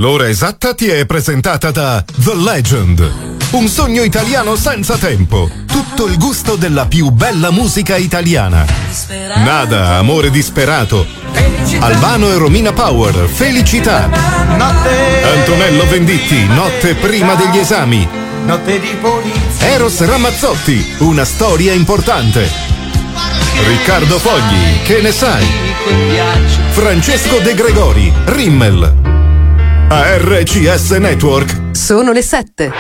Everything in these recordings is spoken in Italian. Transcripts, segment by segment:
L'ora esatta ti è presentata da The Legend. Un sogno italiano senza tempo. Tutto il gusto della più bella musica italiana. Nada, amore disperato. Albano e Romina Power, Felicità. Antonello Venditti, Notte prima degli esami. Notte di polizia. Eros Ramazzotti, Una storia importante. Riccardo Fogli, Che ne sai? Francesco De Gregori, Rimmel. A RCS Network sono le 7.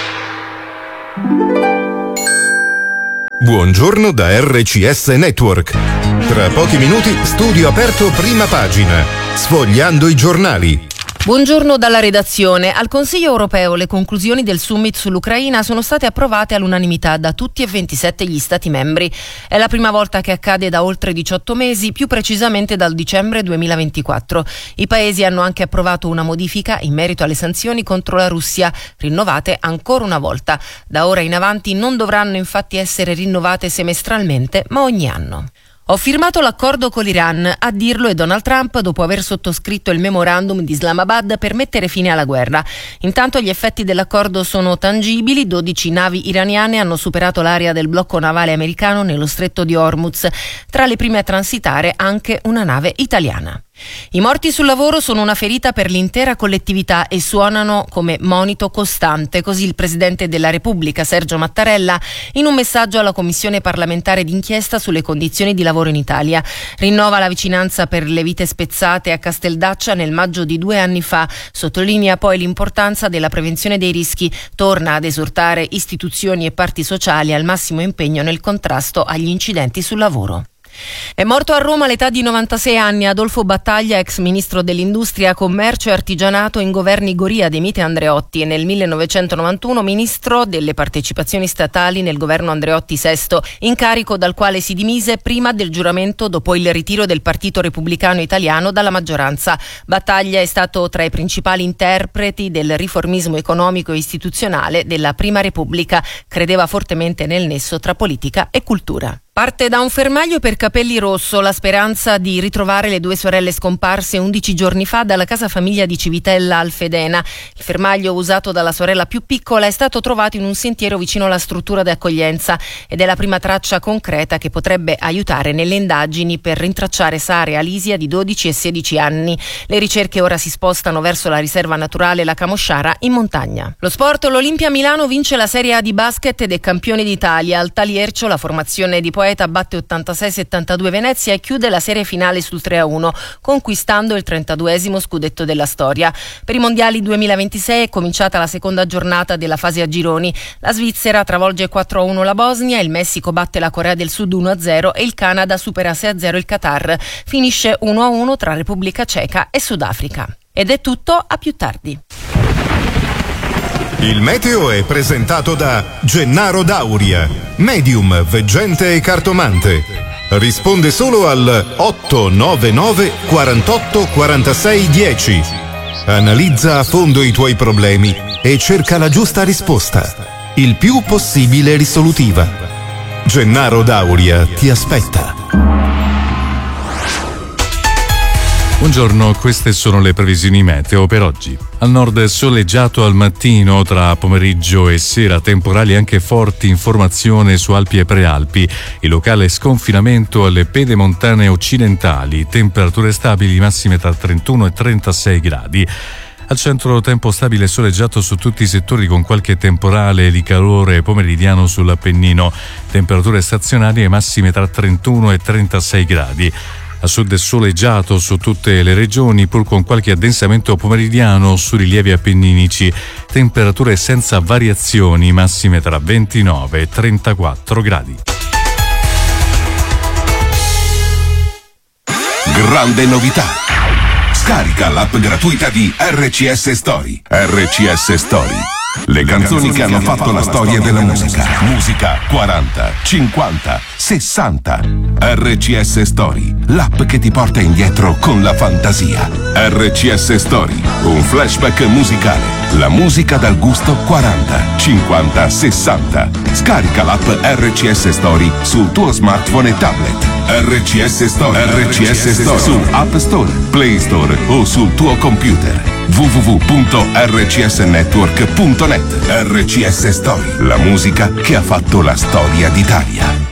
Buongiorno da RCS Network. Tra pochi minuti studio aperto prima pagina, sfogliando i giornali. Buongiorno dalla redazione. Al Consiglio europeo le conclusioni del summit sull'Ucraina sono state approvate all'unanimità da tutti e 27 gli Stati membri. È la prima volta che accade da oltre 18 mesi, più precisamente dal dicembre 2024. I paesi hanno anche approvato una modifica in merito alle sanzioni contro la Russia, rinnovate ancora una volta. Da ora in avanti non dovranno infatti essere rinnovate semestralmente, ma ogni anno. Ho firmato l'accordo con l'Iran, a dirlo è Donald Trump dopo aver sottoscritto il memorandum di Islamabad per mettere fine alla guerra. Intanto gli effetti dell'accordo sono tangibili, 12 navi iraniane hanno superato l'area del blocco navale americano nello stretto di Hormuz, tra le prime a transitare anche una nave italiana. I morti sul lavoro sono una ferita per l'intera collettività e suonano come monito costante, così il Presidente della Repubblica Sergio Mattarella in un messaggio alla Commissione parlamentare d'inchiesta sulle condizioni di lavoro in Italia. Rinnova la vicinanza per le vite spezzate a Casteldaccia nel maggio di 2 anni fa, sottolinea poi l'importanza della prevenzione dei rischi, torna ad esortare istituzioni e parti sociali al massimo impegno nel contrasto agli incidenti sul lavoro. È morto a Roma all'età di 96 anni Adolfo Battaglia, ex ministro dell'Industria, Commercio e Artigianato in governi Goria, De Mita e Andreotti, e nel 1991 ministro delle partecipazioni statali nel governo Andreotti VI, incarico dal quale si dimise prima del giuramento dopo il ritiro del Partito Repubblicano Italiano dalla maggioranza. Battaglia è stato tra i principali interpreti del riformismo economico e istituzionale della Prima Repubblica, credeva fortemente nel nesso tra politica e cultura. Parte da un fermaglio per Capelli Rosso la speranza di ritrovare le 2 sorelle scomparse 11 giorni fa dalla casa famiglia di Civitella al Fedena. Il fermaglio usato dalla sorella più piccola è stato trovato in un sentiero vicino alla struttura di accoglienza ed è la prima traccia concreta che potrebbe aiutare nelle indagini per rintracciare Sara e Alisia di 12 e 16 anni. Le ricerche ora si spostano verso la riserva naturale La Camosciara in montagna. Lo sport, l'Olimpia Milano vince la Serie A di basket ed è campione d'Italia. Al Taliercio la formazione di Poeta batte 86-72 Venezia e chiude la serie finale sul 3-1, conquistando il 32esimo scudetto della storia. Per i mondiali 2026 è cominciata la seconda giornata della fase a gironi. La Svizzera travolge 4-1 la Bosnia, il Messico batte la Corea del Sud 1-0 e il Canada supera 6-0 il Qatar. Finisce 1-1 tra Repubblica Ceca e Sudafrica. Ed è tutto, a più tardi. Il meteo è presentato da Gennaro Dauria, medium, veggente e cartomante. Risponde solo al 899 48 46 10. Analizza a fondo i tuoi problemi e cerca la giusta risposta, il più possibile risolutiva. Gennaro Dauria ti aspetta. Buongiorno, queste sono le previsioni meteo per oggi. Al nord soleggiato al mattino, tra pomeriggio e sera temporali anche forti in formazione su Alpi e Prealpi, il locale sconfinamento alle pedemontane occidentali, temperature stabili massime tra 31 e 36 gradi. Al centro tempo stabile e soleggiato su tutti i settori con qualche temporale di calore pomeridiano sull'Appennino, temperature stazionarie massime tra 31 e 36 gradi. A sud soleggiato su tutte le regioni, pur con qualche addensamento pomeridiano su rilievi appenninici. Temperature senza variazioni, massime tra 29 e 34 gradi. Grande novità! Scarica l'app gratuita di RCS Story. RCS Story. Le canzoni che hanno fatto la storia della musica. Musica 40, 50, 60. RCS Story, l'app che ti porta indietro con la fantasia. RCS Story, un flashback musicale. La musica dal gusto 40, 50, 60. Scarica l'app RCS Story sul tuo smartphone e tablet. RCS Story, RCS Story su App Store, Play Store o sul tuo computer. www.rcsnetwork.net. RCS Story, la musica che ha fatto la storia d'Italia.